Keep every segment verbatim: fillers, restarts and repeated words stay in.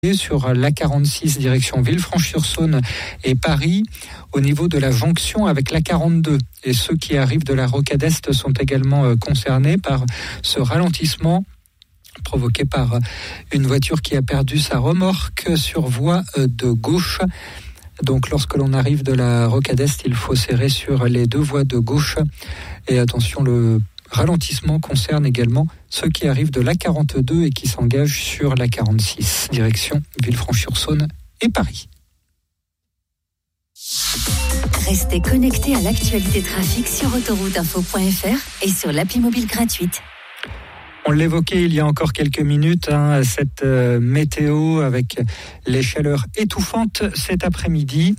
sur l'A quarante-six direction Villefranche-sur-Saône et Paris au niveau de la jonction avec l'A quarante-deux. Et ceux qui arrivent de la Rocade Est sont également concernés par ce ralentissement provoqué par une voiture qui a perdu sa remorque sur voie de gauche. Donc lorsque l'on arrive de la Rocade Est, il faut serrer sur les deux voies de gauche. Et attention, le ralentissement concerne également ceux qui arrivent de l'A quarante-deux et qui s'engagent sur l'A quarante-six, direction Villefranche-sur-Saône et Paris. Restez connectés à l'actualité trafic sur autoroute info point f r et sur l'appli mobile gratuite. On l'évoquait il y a encore quelques minutes, hein, cette euh, météo avec les chaleurs étouffantes cet après-midi.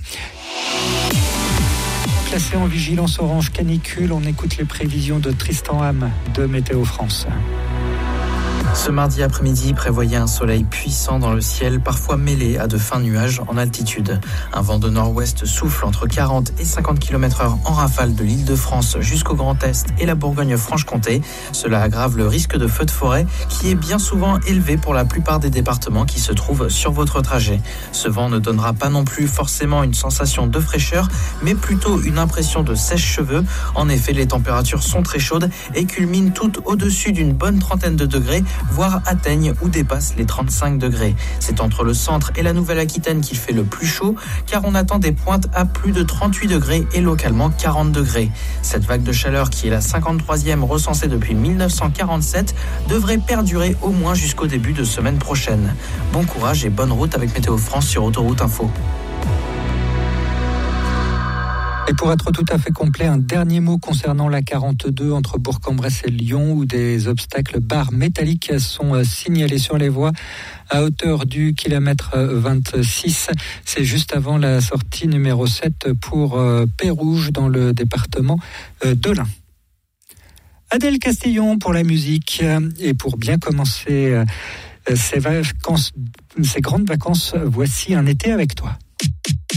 Placé en vigilance orange canicule, on écoute les prévisions de Tristan Ham de Météo France. Ce mardi après-midi prévoyait un soleil puissant dans le ciel, parfois mêlé à de fins nuages en altitude. Un vent de nord-ouest souffle entre quarante et cinquante kilomètres heure en rafale de l'Île-de-France jusqu'au Grand Est et la Bourgogne-Franche-Comté. Cela aggrave le risque de feu de forêt qui est bien souvent élevé pour la plupart des départements qui se trouvent sur votre trajet. Ce vent ne donnera pas non plus forcément une sensation de fraîcheur, mais plutôt une impression de sèche-cheveux. En effet, les températures sont très chaudes et culminent toutes au-dessus d'une bonne trentaine de degrés, voire atteignent ou dépassent les trente-cinq degrés. C'est entre le centre et la Nouvelle-Aquitaine qu'il fait le plus chaud, car on attend des pointes à plus de trente-huit degrés et localement quarante degrés. Cette vague de chaleur, qui est la cinquante-troisième recensée depuis dix-neuf cent quarante-sept, devrait perdurer au moins jusqu'au début de semaine prochaine. Bon courage et bonne route avec Météo France sur Autoroute Info. Et pour être tout à fait complet, un dernier mot concernant l'A quarante-deux entre Bourg-en-Bresse et Lyon, où des obstacles barres métalliques sont signalés sur les voies à hauteur du kilomètre vingt-six. C'est juste avant la sortie numéro sept pour Pérouge dans le département de l'Ain. Adèle Castillon pour la musique et pour bien commencer ces vacances, ces grandes vacances, voici Un été avec toi.